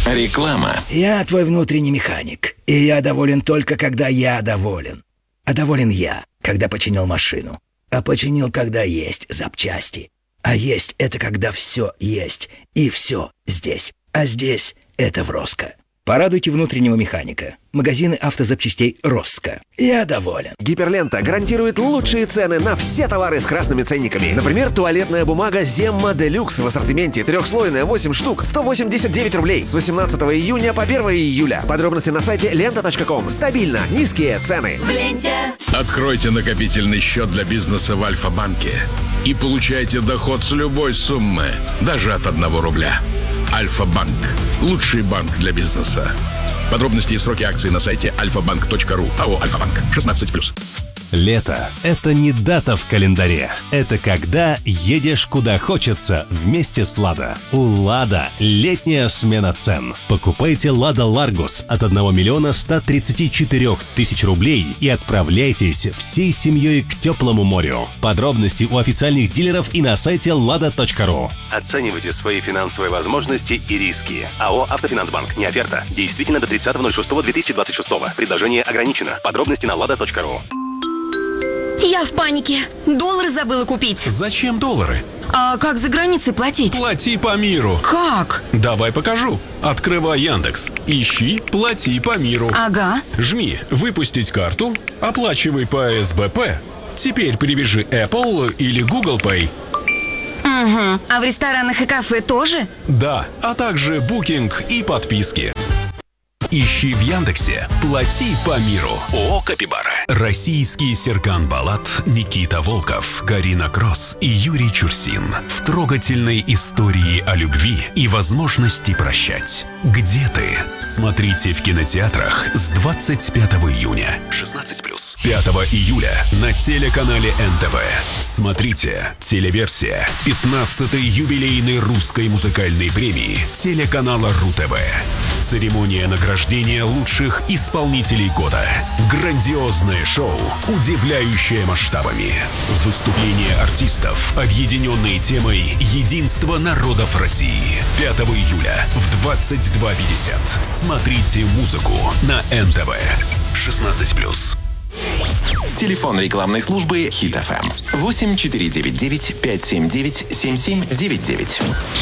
Реклама. Я твой внутренний механик, и я доволен только, когда я доволен. А доволен я, когда починил машину. А починил, когда есть запчасти. А есть — это когда все есть, и все здесь. А здесь — это в Роско. Порадуйте внутреннего механика. Магазины автозапчастей Роско. Я доволен. Гиперлента гарантирует лучшие цены на все товары с красными ценниками. Например, туалетная бумага Земма Делюкс в ассортименте. Трехслойная, 8 штук, 189 рублей. С 18 июня по 1 июля. Подробности на сайте лента.ком. Стабильно, низкие цены. В ленте. Откройте накопительный счет для бизнеса в Альфа-банке и получайте доход с любой суммы, даже от 1 рубля. Альфа-банк. Лучший банк для бизнеса. Подробности и сроки акций на сайте alfabank.ru. АО «Альфа-банк». 16+. Лето – это не дата в календаре. Это когда едешь куда хочется вместе с «Лада». У «Лада» летняя смена цен. Покупайте «Лада Ларгус» от 1 миллиона 134 тысяч рублей и отправляйтесь всей семьей к теплому морю. Подробности у официальных дилеров и на сайте lada.ru. Оценивайте свои финансовые возможности и риски. АО «Автофинансбанк». Не оферта. Действительно до 30.06.2026. Предложение ограничено. Подробности на lada.ru. Я в панике. Доллары забыла купить. Зачем доллары? А как за границей платить? Плати по миру. Как? Давай покажу. Открывай Яндекс. Ищи «Плати по миру». Ага. Жми «Выпустить карту». Оплачивай по СБП. Теперь привяжи Apple или Google Pay. Угу. А в ресторанах и кафе тоже? Да, а также букинг и подписки. Ищи в Яндексе «Плати по миру». ООО «Капибара». Российский Серкан Балат, Никита Волков, Карина Кросс и Юрий Чурсин в трогательной истории о любви и возможности прощать. «Где ты?» Смотрите в кинотеатрах с 25 июня. 16+. 5 июля на телеканале НТВ. Смотрите телеверсия 15-й юбилейной русской музыкальной премии телеканала РУ-ТВ. Церемония награждения лучших исполнителей года. Грандиозное шоу, удивляющее масштабами. Выступления артистов, объединенные темой «Единство народов России». 5 июля в 22:50. Смотрите музыку на НТВ. 16+. Телефон рекламной службы Хит FM 8499 579 7799.